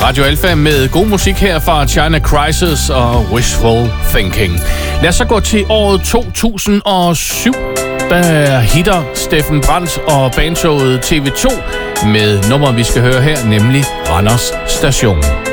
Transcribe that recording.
Radio Alfa med god musik her fra China Crisis og Wishful Thinking. Lad os så gå til året 2007. Der hitter Steffen Brandt og bandshowet TV2 med nummeret, vi skal høre her, nemlig Randers Station.